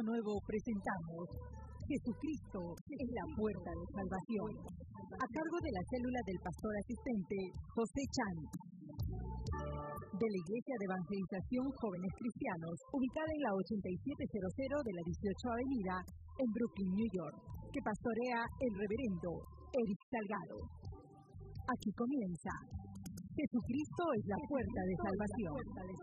Nuevo presentamos Jesucristo es la puerta de salvación, a cargo de la célula del pastor asistente José Chan, de la Iglesia de Evangelización Jóvenes Cristianos, ubicada en la 8700 de la 18 Avenida, en Brooklyn, New York, que pastorea el reverendo Eric Salgado. Aquí comienza Jesucristo es la puerta de salvación.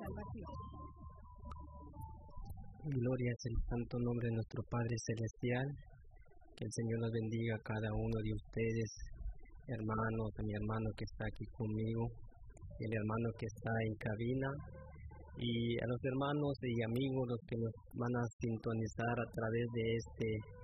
Gloria es el santo nombre de nuestro Padre Celestial. Que el Señor nos bendiga a cada uno de ustedes, hermanos, a mi hermano que está aquí conmigo, el hermano que está en cabina, y a los hermanos y amigos los que nos van a sintonizar a través de esta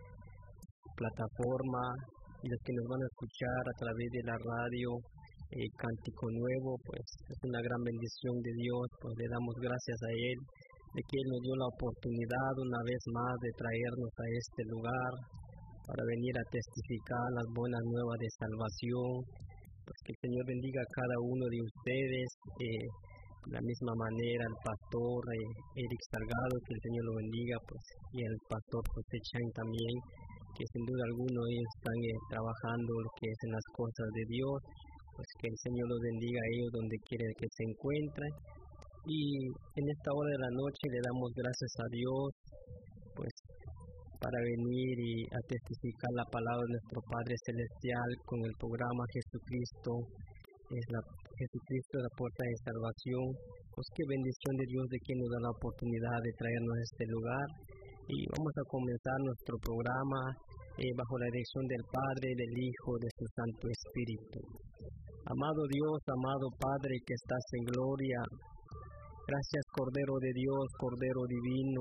plataforma, y los que nos van a escuchar a través de la radio Cántico Nuevo. Pues es una gran bendición de Dios, pues le damos gracias a Él de que Él nos dio la oportunidad una vez más de traernos a este lugar para venir a testificar las buenas nuevas de salvación. Pues que el Señor bendiga a cada uno de ustedes, de la misma manera al pastor Eric Salgado, que el Señor lo bendiga, pues, y al pastor José Chan también, que sin duda alguna ellos están trabajando lo que es en las cosas de Dios. Pues que el Señor los bendiga a ellos donde quiera que se encuentren. Y en esta hora de la noche le damos gracias a Dios, pues, para venir y a testificar la palabra de nuestro Padre Celestial con el programa Jesucristo es la puerta de salvación. Pues qué bendición de Dios de quien nos da la oportunidad de traernos a este lugar. Y vamos a comenzar nuestro programa bajo la dirección del Padre, del Hijo, de su Santo Espíritu. Amado Dios, amado Padre que estás en gloria, gracias Cordero de Dios, Cordero Divino,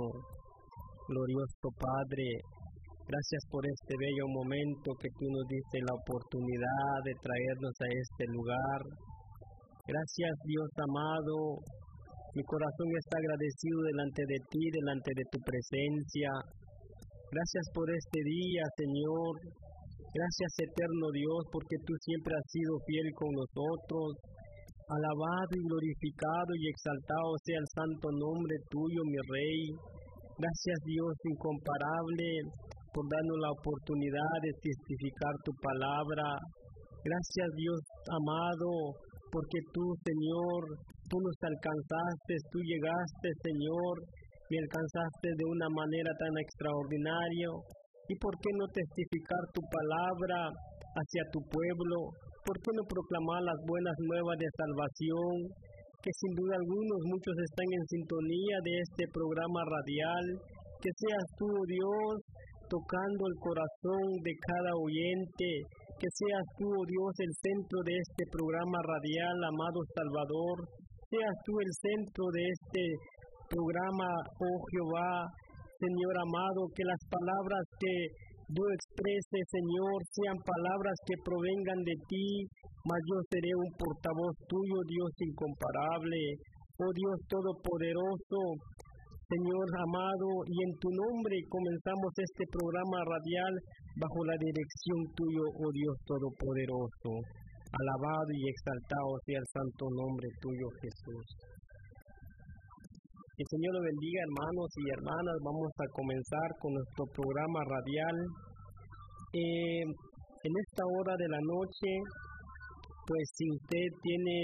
glorioso Padre, gracias por este bello momento que tú nos diste la oportunidad de traernos a este lugar. Gracias Dios amado, mi corazón está agradecido delante de ti, delante de tu presencia. Gracias por este día, Señor. Gracias eterno Dios, porque tú siempre has sido fiel con nosotros. Alabado y glorificado y exaltado sea el santo nombre tuyo, mi Rey. Gracias Dios incomparable por darnos la oportunidad de testificar tu palabra. Gracias Dios amado, porque tú, Señor, tú nos alcanzaste, tú llegaste, Señor, me alcanzaste de una manera tan extraordinaria. ¿Y por qué no testificar tu palabra hacia tu pueblo? ¿Por qué no proclamar las buenas nuevas de salvación? Que sin duda muchos están en sintonía de este programa radial. Que seas tú, oh Dios, tocando el corazón de cada oyente. Que seas tú, oh Dios, el centro de este programa radial, amado Salvador. Seas tú el centro de este programa, oh Jehová, Señor amado, que las palabras que tú expreses, Señor, sean palabras que provengan de ti, mas yo seré un portavoz tuyo, Dios incomparable, oh Dios todopoderoso, Señor amado, y en tu nombre comenzamos este programa radial bajo la dirección tuyo, oh Dios todopoderoso. Alabado y exaltado sea el santo nombre tuyo, Jesús. Que el Señor lo bendiga, hermanos y hermanas. Vamos a comenzar con nuestro programa radial. En esta hora de la noche, pues si usted tiene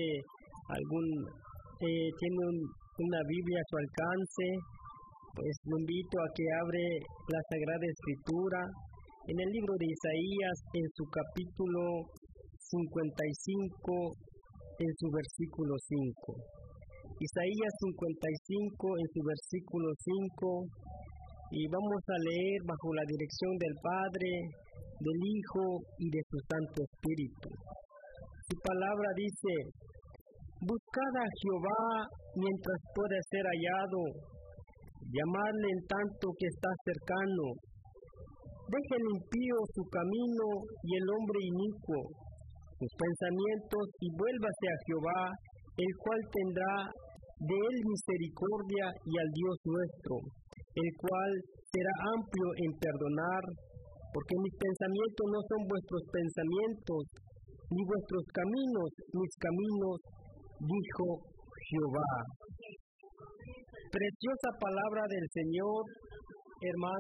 una Biblia a su alcance, pues lo invito a que abre la Sagrada Escritura en el libro de Isaías, en su capítulo 55, en su versículo 5. Isaías 55 en su versículo 5, y vamos a leer bajo la dirección del Padre, del Hijo y de su Santo Espíritu. Su palabra dice: buscad a Jehová mientras pueda ser hallado, llamadle en tanto que está cercano. Deje el impío su camino y el hombre inicuo sus pensamientos, y vuélvase a Jehová, el cual tendrá de él misericordia, y al Dios nuestro, el cual será amplio en perdonar, porque mis pensamientos no son vuestros pensamientos, ni vuestros caminos mis caminos, dijo Jehová. Preciosa palabra del Señor, hermanos.